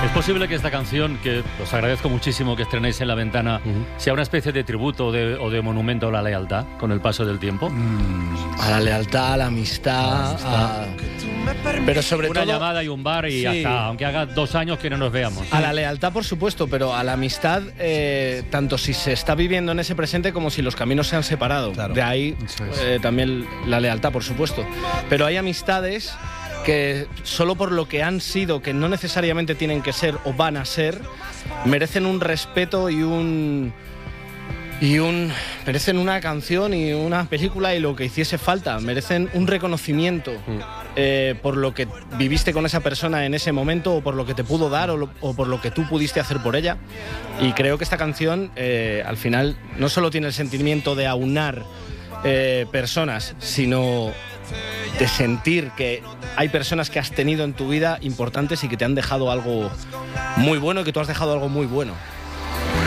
¿Es posible que esta canción, que os agradezco muchísimo que estrenéis en La Ventana, sea una especie de tributo o de monumento a la lealtad con el paso del tiempo? A la lealtad, a la amistad. Pero sobre una todo... llamada y un bar y ya está, aunque haga 2 años que no nos veamos. A la lealtad, por supuesto, pero a la amistad, tanto si se está viviendo en ese presente como si los caminos se han separado. Claro. De ahí también la lealtad, por supuesto. Pero hay amistades que solo por lo que han sido, que no necesariamente tienen que ser o van a ser, merecen un respeto merecen una canción y una película y lo que hiciese falta, merecen un reconocimiento por lo que viviste con esa persona en ese momento, o por lo que te pudo dar, o por lo que tú pudiste hacer por ella. Y creo que esta canción al final no solo tiene el sentimiento de aunar personas, sino de sentir que hay personas que has tenido en tu vida importantes y que te han dejado algo muy bueno y que tú has dejado algo muy bueno.